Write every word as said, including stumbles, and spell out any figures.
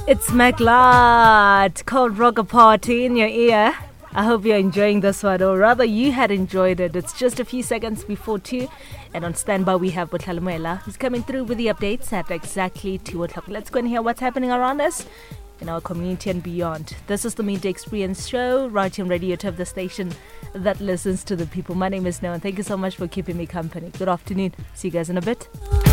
It's McLeod called Rock a Party in your ear. I hope you're enjoying this one, or rather you had enjoyed it. It's just a few seconds before two, and on standby we have Botlhalumuela, who's coming through with the updates at exactly two o'clock. Let's go and hear what's happening around us in our community and beyond. This is the Midday Experience Show, right here on Radio Top, the station that listens to the people. My name is Noah, and thank you so much for keeping me company. Good afternoon. See you guys in a bit.